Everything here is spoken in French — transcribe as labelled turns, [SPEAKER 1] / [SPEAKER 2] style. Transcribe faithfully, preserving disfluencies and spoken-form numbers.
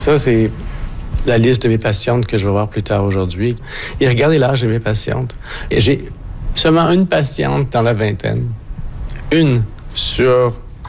[SPEAKER 1] Ça, c'est la liste de mes patientes que je vais voir plus tard aujourd'hui. Et regardez l'âge de mes patientes. Et j'ai seulement une patiente dans la vingtaine. Une sur